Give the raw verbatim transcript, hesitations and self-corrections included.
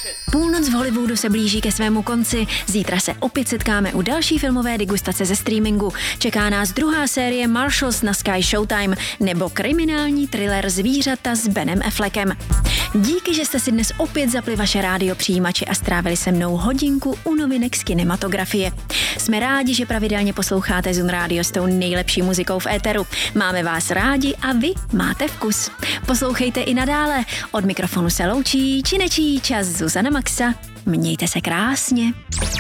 Půlnoc v Hollywoodu se blíží ke svému konci. Zítra se opět setkáme u další filmové degustace ze streamingu. Čeká nás druhá série Marshalls na Sky Showtime nebo kriminální thriller Zvířata s Benem Affleckem. Díky, že jste si dnes opět zapli vaše rádio přijímače a strávili se mnou hodinku u novinek z kinematografie. Jsme rádi, že pravidelně posloucháte Zun Radio s tou nejlepší muzikou v éteru. Máme vás rádi a vy máte vkus. Poslouchejte i nadále. Od mikrofonu se loučí či nečí čas Zuzana Maxa. Mějte se krásně.